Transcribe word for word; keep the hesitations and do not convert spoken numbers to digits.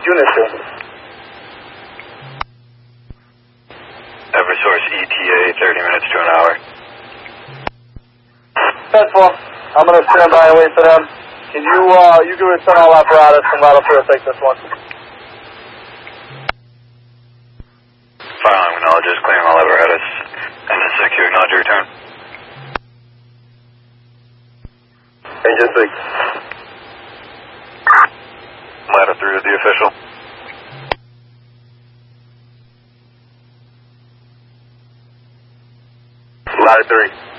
Unit two. Eversource E T A, thirty minutes to an hour. That's well. I'm going to stand by and wait for them. Can you, uh, you can return all apparatus and Lotto Fair take this one. Fireline acknowledges clearing all apparatus. And then six, you acknowledge your return. Engine six. Ladder three to the official. Ladder three.